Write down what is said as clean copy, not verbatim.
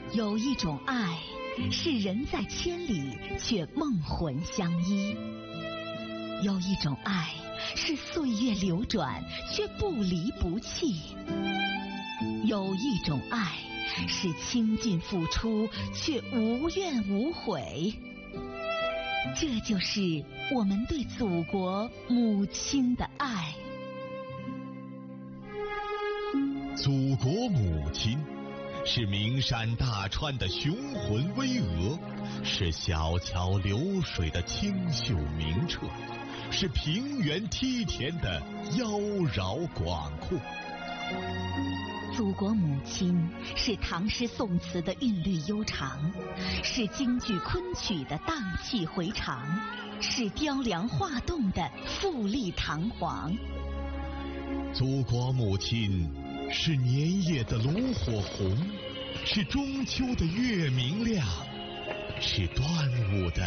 有一种爱，是人在千里却梦魂相依；有一种爱，是岁月流转却不离不弃；有一种爱，是倾尽付出却无怨无悔。这就是我们对祖国母亲的爱。 祖国母亲是名山大川的雄浑巍峨，是小桥流水的清秀明澈，是平原梯田的妖娆广阔。 祖国母亲是唐诗宋词的韵律悠长，是京剧昆曲的荡气回肠，是雕梁画栋的富丽堂皇。 祖国母亲是年夜的炉火红，是中秋的月明亮，是端午的